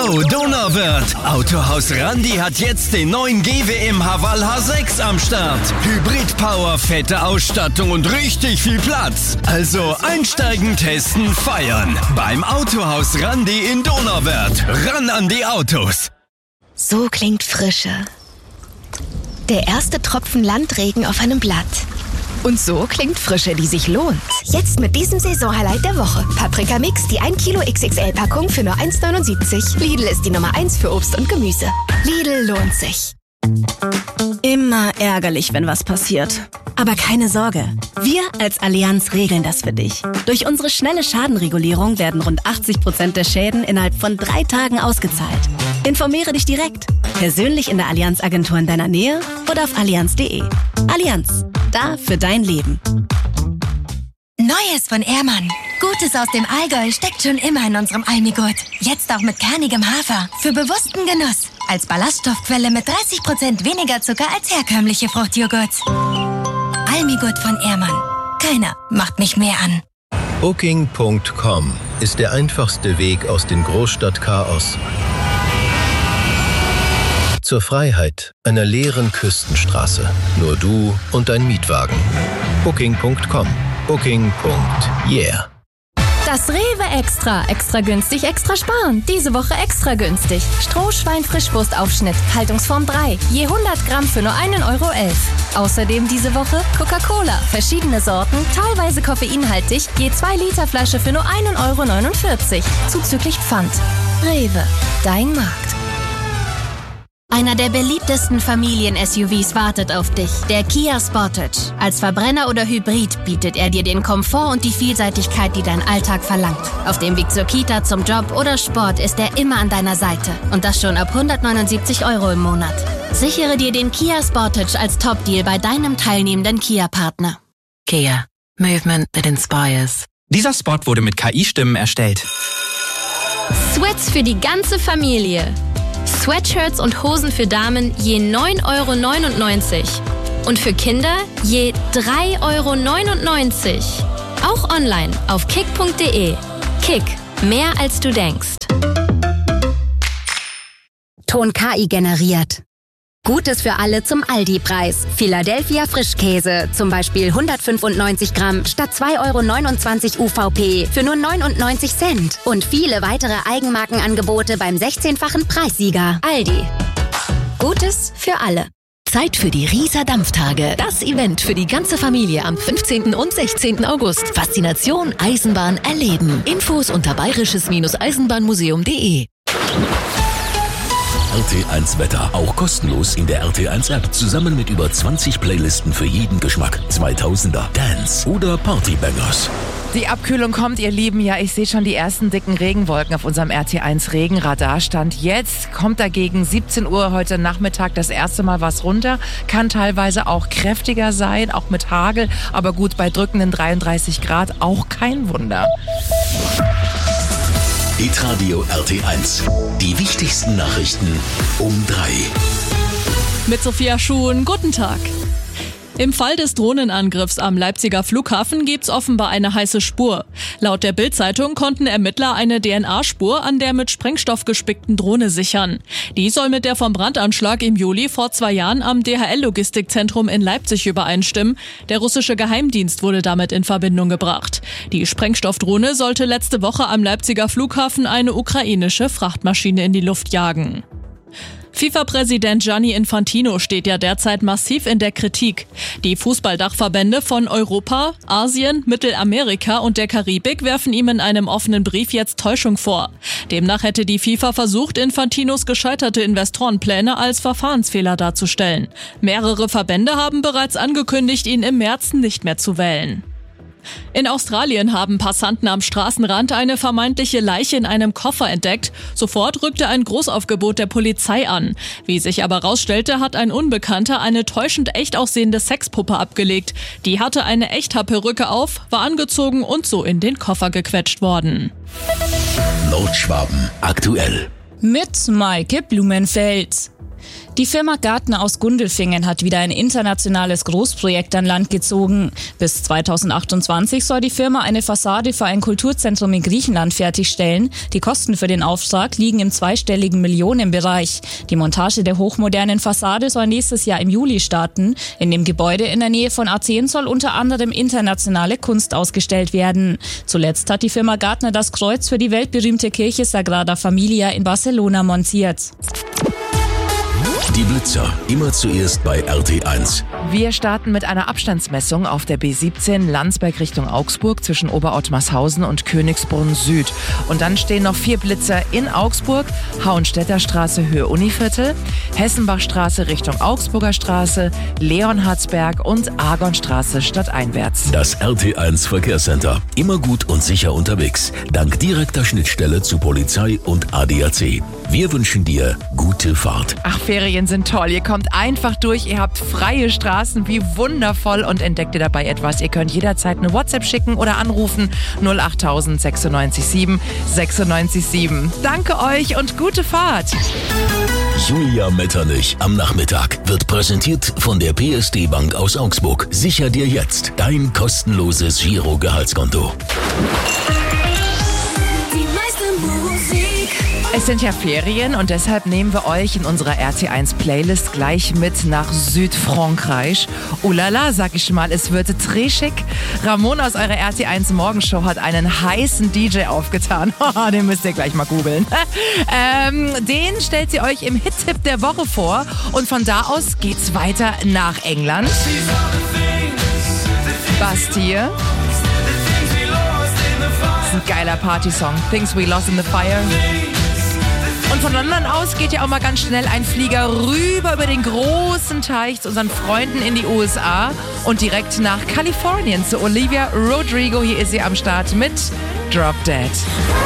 Oh, Donauwörth! Autohaus Randi hat jetzt den neuen GWM Haval H6 am Start. Hybrid-Power, fette Ausstattung und richtig viel Platz. Also einsteigen, testen, feiern. Beim Autohaus Randi in Donauwörth. Ran an die Autos! So klingt Frische. Der erste Tropfen Landregen auf einem Blatt. Und so klingt Frische, die sich lohnt. Jetzt mit diesem Saisonhighlight der Woche. Paprika Mix, die 1 Kilo XXL-Packung für nur 1,79. Lidl ist die Nummer 1 für Obst und Gemüse. Lidl lohnt sich. Immer ärgerlich, wenn was passiert. Aber keine Sorge, wir als Allianz regeln das für dich. Durch unsere schnelle Schadenregulierung werden rund 80% der Schäden innerhalb von 3 Tagen ausgezahlt. Informiere dich direkt, persönlich in der Allianz-Agentur in deiner Nähe oder auf allianz.de. Allianz, da für dein Leben. Neues von Ehrmann. Gutes aus dem Allgäu steckt schon immer in unserem Almigurt. Jetzt auch mit kernigem Hafer für bewussten Genuss. Als Ballaststoffquelle mit 30% weniger Zucker als herkömmliche Fruchtjoghurts. Almigurt von Ehrmann. Keiner macht mich mehr an. Booking.com ist der einfachste Weg aus dem Großstadtchaos zur Freiheit einer leeren Küstenstraße. Nur du und dein Mietwagen. Booking.com. Booking.yeah. Das Rewe Extra. Extra günstig, extra sparen. Diese Woche extra günstig. Strohschwein-Frischwurstaufschnitt. Haltungsform 3. Je 100 Gramm für nur 1,11 €. Außerdem diese Woche Coca-Cola. Verschiedene Sorten, teilweise koffeinhaltig. Je 2 Liter Flasche für nur 1,49 €. Zuzüglich Pfand. Rewe. Dein Markt. Einer der beliebtesten Familien-SUVs wartet auf dich, der Kia Sportage. Als Verbrenner oder Hybrid bietet er dir den Komfort und die Vielseitigkeit, die dein Alltag verlangt. Auf dem Weg zur Kita, zum Job oder Sport ist er immer an deiner Seite. Und das schon ab 179 € im Monat. Sichere dir den Kia Sportage als Top-Deal bei deinem teilnehmenden Kia-Partner. Kia. Movement that inspires. Dieser Spot wurde mit KI-Stimmen erstellt. Sweats für die ganze Familie. Sweatshirts und Hosen für Damen je 9,99 € und für Kinder je 3,99 €. Auch online auf kick.de. Kick, mehr als du denkst. Ton KI generiert. Gutes für alle zum Aldi-Preis. Philadelphia Frischkäse, zum Beispiel 195 Gramm statt 2,29 € UVP für nur 99 Cent. Und viele weitere Eigenmarkenangebote beim 16-fachen Preissieger. Aldi. Gutes für alle. Zeit für die Rieser Dampftage. Das Event für die ganze Familie am 15. und 16. August. Faszination Eisenbahn erleben. Infos unter bayerisches-eisenbahnmuseum.de. RT1 Wetter, auch kostenlos in der RT1 App, zusammen mit über 20 Playlisten für jeden Geschmack. 2000er, Dance oder Partybangers. Die Abkühlung kommt, ihr Lieben. Ja, ich sehe schon die ersten dicken Regenwolken auf unserem RT1 Regenradarstand. Jetzt kommt dagegen 17 Uhr heute Nachmittag das erste Mal was runter. Kann teilweise auch kräftiger sein, auch mit Hagel. Aber gut, bei drückenden 33 Grad auch kein Wunder. Hitradio RT1. Die wichtigsten Nachrichten um 3. Mit Sophia Schuhn, guten Tag. Im Fall des Drohnenangriffs am Leipziger Flughafen gibt's offenbar eine heiße Spur. Laut der Bild-Zeitung konnten Ermittler eine DNA-Spur an der mit Sprengstoff gespickten Drohne sichern. Die soll mit der vom Brandanschlag im Juli vor 2 Jahren am DHL-Logistikzentrum in Leipzig übereinstimmen. Der russische Geheimdienst wurde damit in Verbindung gebracht. Die Sprengstoffdrohne sollte letzte Woche am Leipziger Flughafen eine ukrainische Frachtmaschine in die Luft jagen. FIFA-Präsident Gianni Infantino steht ja derzeit massiv in der Kritik. Die Fußballdachverbände von Europa, Asien, Mittelamerika und der Karibik werfen ihm in einem offenen Brief jetzt Täuschung vor. Demnach hätte die FIFA versucht, Infantinos gescheiterte Investorenpläne als Verfahrensfehler darzustellen. Mehrere Verbände haben bereits angekündigt, ihn im März nicht mehr zu wählen. In Australien haben Passanten am Straßenrand eine vermeintliche Leiche in einem Koffer entdeckt. Sofort rückte ein Großaufgebot der Polizei an. Wie sich aber rausstellte, hat ein Unbekannter eine täuschend echt aussehende Sexpuppe abgelegt. Die hatte eine Echthaarperücke auf, war angezogen und so in den Koffer gequetscht worden. Nordschwaben aktuell. Mit Maike Blumenfeld. Die Firma Gartner aus Gundelfingen hat wieder ein internationales Großprojekt an Land gezogen. Bis 2028 soll die Firma eine Fassade für ein Kulturzentrum in Griechenland fertigstellen. Die Kosten für den Auftrag liegen im zweistelligen Millionenbereich. Die Montage der hochmodernen Fassade soll nächstes Jahr im Juli starten. In dem Gebäude in der Nähe von Athen soll unter anderem internationale Kunst ausgestellt werden. Zuletzt hat die Firma Gartner das Kreuz für die weltberühmte Kirche Sagrada Familia in Barcelona montiert. Die Blitzer, immer zuerst bei RT1. Wir starten mit einer Abstandsmessung auf der B17 Landsberg Richtung Augsburg zwischen Oberottmarshausen und Königsbrunn Süd. Und dann stehen noch 4 Blitzer in Augsburg, Hauenstädter Straße Höhe Univiertel, Hessenbachstraße Richtung Augsburger Straße, Leonhardsberg und Argonstraße stadteinwärts. Das RT1 Verkehrscenter, immer gut und sicher unterwegs, dank direkter Schnittstelle zu Polizei und ADAC. Wir wünschen dir gute Fahrt. Ach, Ferien sind toll. Ihr kommt einfach durch, ihr habt freie Straßen, wie wundervoll, und entdeckt ihr dabei etwas. Ihr könnt jederzeit eine WhatsApp schicken oder anrufen 08000 96 7 96 7. Danke euch und gute Fahrt. Julia Metternich am Nachmittag wird präsentiert von der PSD Bank aus Augsburg. Sicher dir jetzt dein kostenloses Giro-Gehaltskonto. Es sind ja Ferien und deshalb nehmen wir euch in unserer RT1-Playlist gleich mit nach Südfrankreich. Oh la la, sag ich mal, es wird très chic. Ramon aus eurer RT1-Morgenshow hat einen heißen DJ aufgetan. Den müsst ihr gleich mal googeln. Den stellt sie euch im Hit-Tipp der Woche vor und von da aus geht's weiter nach England. Bastille. Das ist ein geiler Partysong. Things We Lost in the Fire. Und von London aus geht ja auch mal ganz schnell ein Flieger rüber über den großen Teich zu unseren Freunden in die USA und direkt nach Kalifornien zu Olivia Rodrigo. Hier ist sie am Start mit Drop Dead.